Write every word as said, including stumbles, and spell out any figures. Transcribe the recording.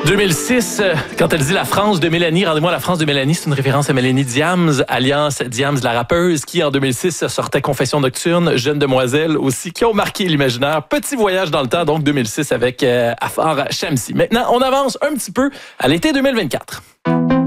deux mille six, quand elle dit la France de Mélanie, rendez-moi la France de Mélanie, c'est une référence à Mélanie Diams, alliance Diams la rappeuse, qui en deux mille six sortait Confession nocturne, Jeune demoiselle aussi, qui ont marqué l'imaginaire. Petit voyage dans le temps, donc deux mille six avec euh, Afar Shamsi. Maintenant, on avance un petit peu à l'été deux mille vingt-quatre.